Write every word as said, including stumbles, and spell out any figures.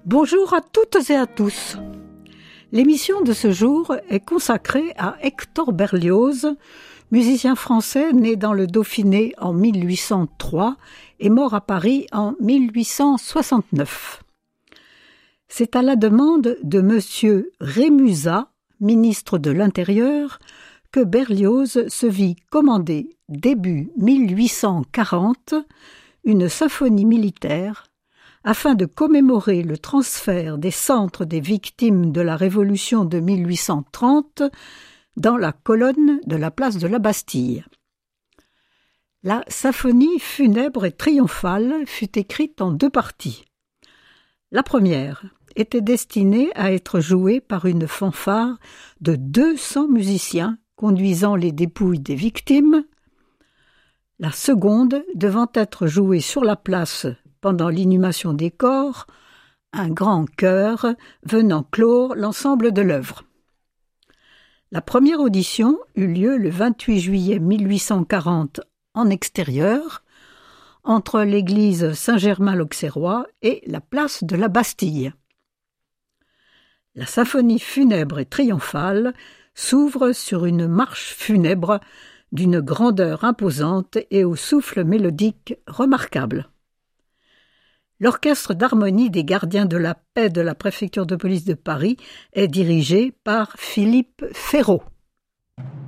Bonjour à toutes et à tous. L'émission de ce jour est consacrée à Hector Berlioz, musicien français né dans le Dauphiné en mille huit cent trois et mort à Paris en mille huit cent soixante-neuf. C'est à la demande de Monsieur Rémusat, ministre de l'Intérieur, que Berlioz se vit commander début mille huit cent quarante une symphonie militaire afin de commémorer le transfert des centres des victimes de la Révolution de mille huit cent trente dans la colonne de la place de la Bastille. La symphonie funèbre et triomphale fut écrite en deux parties. La première était destinée à être jouée par une fanfare de deux cents musiciens conduisant les dépouilles des victimes, la seconde devant être jouée sur la place pendant l'inhumation des corps, un grand chœur venant clore l'ensemble de l'œuvre. La première audition eut lieu le vingt-huit juillet mille huit cent quarante en extérieur, entre l'église Saint-Germain-l'Auxerrois et la place de la Bastille. La symphonie funèbre et triomphale s'ouvre sur une marche funèbre d'une grandeur imposante et au souffle mélodique remarquable. L'orchestre d'harmonie des gardiens de la paix de la préfecture de police de Paris est dirigé par Philippe Féraud.